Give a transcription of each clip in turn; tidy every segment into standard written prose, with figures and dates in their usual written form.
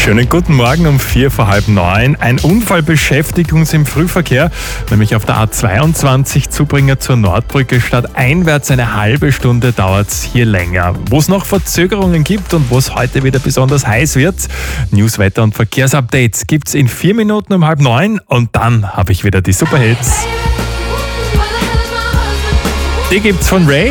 Schönen guten Morgen um 8:45. Ein Unfall beschäftigt uns im Frühverkehr, nämlich auf der A22 Zubringer zur Nordbrücke. Statt einwärts eine halbe Stunde dauert es hier länger. Wo es noch Verzögerungen gibt und wo es heute wieder besonders heiß wird, News, Wetter und Verkehrsupdates gibt's in 4 Minuten um 8:30 und dann habe ich wieder die Superhits. Die gibt's von Ray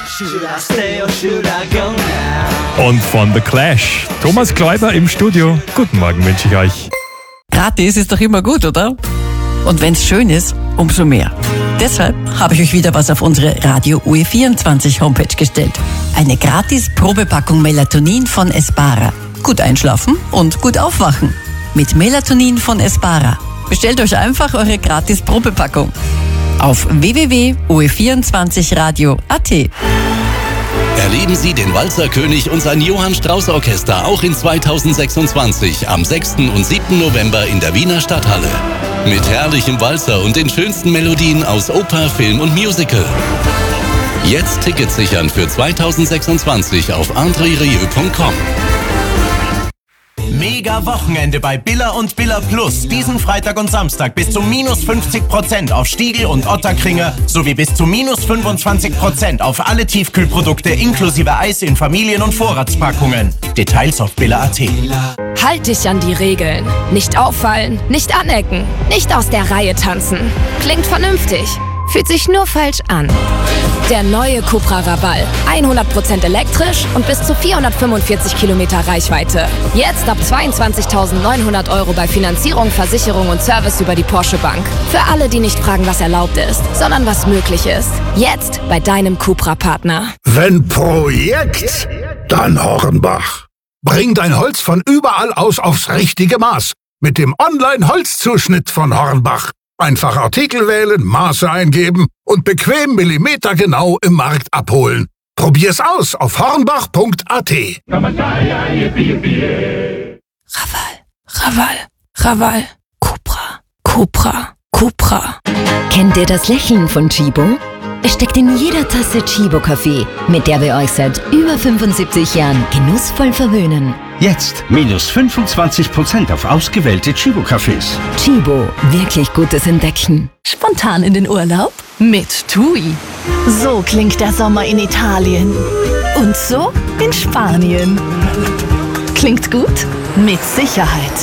und von The Clash. Thomas Kläuber im Studio. Guten Morgen wünsche ich euch. Gratis ist doch immer gut, oder? Und wenn's schön ist, umso mehr. Deshalb habe ich euch wieder was auf unsere Radio UE24 Homepage gestellt. Eine gratis Probepackung Melatonin von Espara. Gut einschlafen und gut aufwachen. Mit Melatonin von Espara. Bestellt euch einfach eure gratis Probepackung auf www.oe24radio.at. Erleben Sie den Walzerkönig und sein Johann Strauß Orchester auch in 2026 am 6. und 7. November in der Wiener Stadthalle. Mit herrlichem Walzer und den schönsten Melodien aus Oper, Film und Musical. Jetzt Tickets sichern für 2026 auf andrerieu.com. Mega Wochenende bei Billa und Billa Plus. Diesen Freitag und Samstag bis zu minus 50% auf Stiegl und Otterkringer sowie bis zu minus 25% auf alle Tiefkühlprodukte inklusive Eis in Familien- und Vorratspackungen. Details auf billa.at. Halt dich an die Regeln. Nicht auffallen, nicht anecken, nicht aus der Reihe tanzen. Klingt vernünftig, fühlt sich nur falsch an. Der neue Cupra Raval. 100% elektrisch und bis zu 445 Kilometer Reichweite. Jetzt ab 22.900 € bei Finanzierung, Versicherung und Service über die Porsche Bank. Für alle, die nicht fragen, was erlaubt ist, sondern was möglich ist. Jetzt bei deinem Cupra-Partner. Wenn Projekt, dann Hornbach. Bring dein Holz von überall aus aufs richtige Maß. Mit dem Online-Holzzuschnitt von Hornbach. Einfach Artikel wählen, Maße eingeben und bequem millimetergenau im Markt abholen. Probier's aus auf hornbach.at. Raval. Cupra. Kennt ihr das Lächeln von Chibo? Es steckt in jeder Tasse Chibo Kaffee, mit der wir euch seit über 75 Jahren genussvoll verwöhnen. Jetzt minus 25% auf ausgewählte Chibo-Cafés. Chibo, wirklich gutes Entdecken. Spontan in den Urlaub? Mit TUI. So klingt der Sommer in Italien. Und so in Spanien. Klingt gut? Mit Sicherheit.